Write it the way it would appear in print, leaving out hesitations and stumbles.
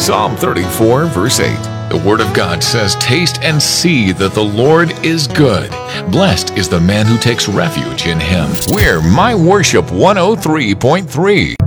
Psalm 34, verse 8. The Word of God says, "Taste and see that the Lord is good. Blessed is the man who takes refuge in Him." We're My Worship 103.3.